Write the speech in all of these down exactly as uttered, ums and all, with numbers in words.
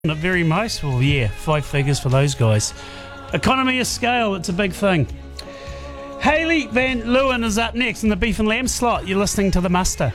Not very most. Well, yeah, five figures for those guys. Economy of scale, it's a big thing. Hayley Van Leeuwen is up next in the beef and lamb slot. You're listening to The Muster.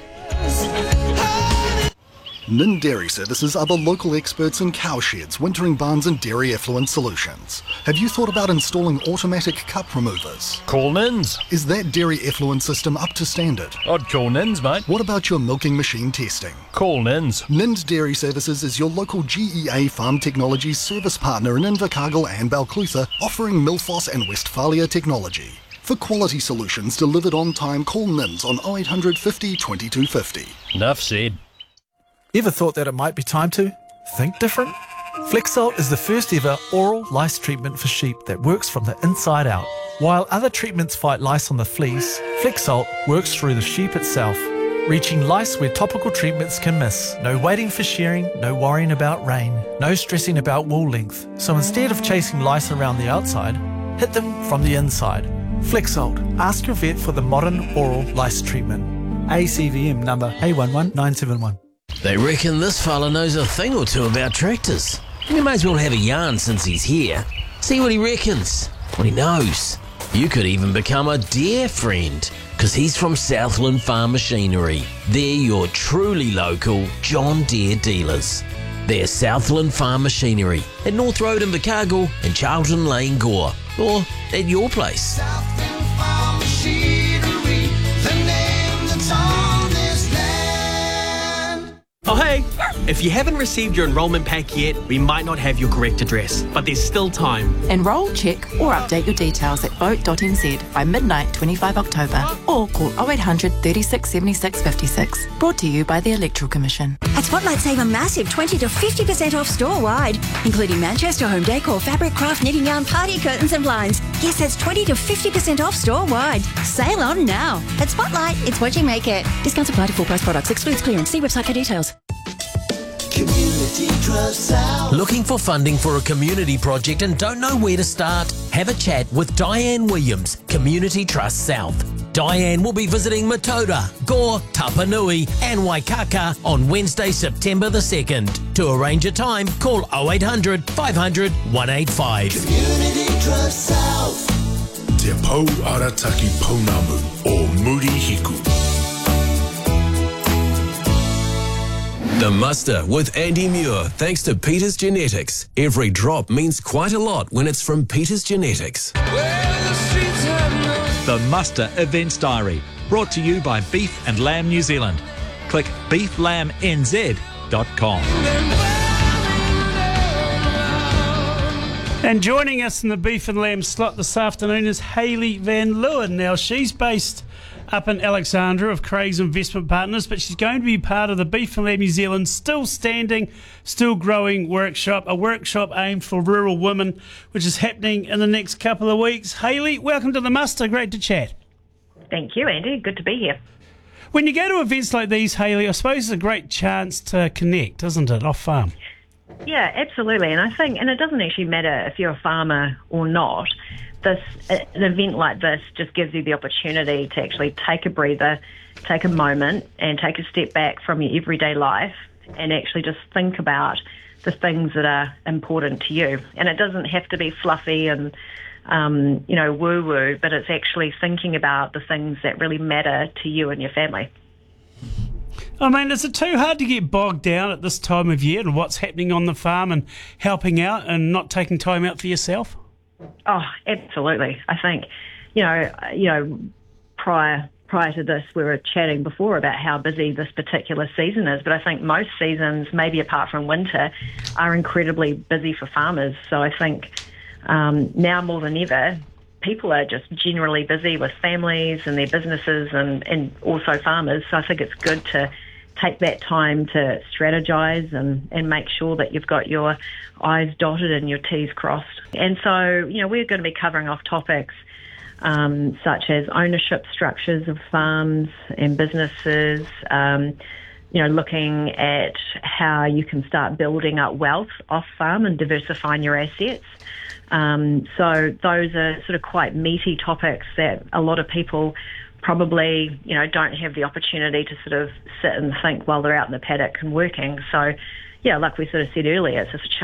Nind Dairy Services are the local experts in cowsheds, wintering barns and dairy effluent solutions. Have you thought about installing automatic cup removers? Call Nins. Is that dairy effluent system up to standard? I'd call Nins, mate. What about your milking machine testing? Call Nins. Nind Dairy Services is your local G E A Farm Technologies service partner in Invercargill and Balclutha, offering Milfoss and Westphalia technology. For quality solutions delivered on time, call Nins on oh eight hundred fifty twenty-two fifty. Enough said. Ever thought that it might be time to think different? Flexalt is the first ever oral lice treatment for sheep that works from the inside out. While other treatments fight lice on the fleece, Flexalt works through the sheep itself, reaching lice where topical treatments can miss. No waiting for shearing, no worrying about rain, no stressing about wool length. So instead of chasing lice around the outside, hit them from the inside. Flexalt. Ask your vet for the modern oral lice treatment. A C V M number A one one nine seven one. They reckon this fella knows a thing or two about tractors. We may as well have a yarn since he's here. See what he reckons, what he knows. You could even become a dear friend, because he's from Southland Farm Machinery. They're your truly local John Deere dealers. They're Southland Farm Machinery at North Road in Invercargill and Charlton Lane, Gore. Or at your place. Southland Farm Machinery, the name that's on this land. Oh hey, if you haven't received your enrolment pack yet, we might not have your correct address, but there's still time. Enrol, check or update your details at vote dot n z by midnight twenty-fifth October or call oh eight hundred thirty-six seventy-six fifty-six. Brought to you by the Electoral Commission. At Spotlight, save a massive twenty to fifty percent off store-wide, including Manchester home decor, fabric, craft, knitting yarn, party curtains and blinds. Yes, that's twenty to fifty percent off store-wide. Sale on now. At Spotlight, it's what you make it. Discounts apply to full price products. Excludes clearance. See website for details. Community Trust South. Looking for funding for a community project and don't know where to start? Have a chat with Diane Williams, Community Trust South. Diane will be visiting Matoda, Gore, Tapanui and Waikaka on Wednesday, September the second. To arrange a time, call oh eight hundred five hundred one eight five. Community Trust South. Te Pou Arataki Pounamu o Muri Hiku. The Muster with Andy Muir, thanks to Peters Genetics. Every drop means quite a lot when it's from Peters Genetics. The Muster Events Diary, brought to you by Beef and Lamb New Zealand. Click beef lamb n z dot com. And joining us in the beef and lamb slot this afternoon is Hayley Van Leeuwen. Now, she's based up in Alexandra of Craig's Investment Partners, but she's going to be part of the Beef and Lamb New Zealand Still Standing, Still Growing workshop, a workshop aimed for rural women, which is happening in the next couple of weeks. Hayley, welcome to the Muster. Great to chat. Thank you, Andy. Good to be here. When you go to events like these, Hayley, I suppose it's a great chance to connect, isn't it, off farm? Yeah, absolutely. And I think, and it doesn't actually matter if you're a farmer or not, this an event like this just gives you the opportunity to actually take a breather, take a moment and take a step back from your everyday life and actually just think about the things that are important to you. And it doesn't have to be fluffy and, um, you know, woo-woo, but it's actually thinking about the things that really matter to you and your family. I mean, is it too hard to get bogged down at this time of year and what's happening on the farm and helping out and not taking time out for yourself? Oh, absolutely. I think, you know, you know, prior prior to this, we were chatting before about how busy this particular season is, but I think most seasons, maybe apart from winter, are incredibly busy for farmers. So I think um, now more than ever, people are just generally busy with families and their businesses and, and also farmers. So I think it's good to take that time to strategize and, and make sure that you've got your I's dotted and your T's crossed. And so, you know, we're going to be covering off topics um, such as ownership structures of farms and businesses, um, you know, looking at how you can start building up wealth off farm and diversifying your assets. Um, so those are sort of quite meaty topics that a lot of people probably, you know, don't have the opportunity to sort of sit and think while they're out in the paddock and working. So, yeah, like we sort of said earlier, it's just